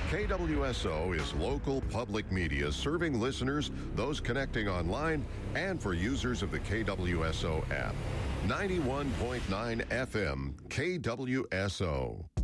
KWSO is local public media serving listeners, those connecting online, and for users of the KWSO app. 91.9 FM, KWSO.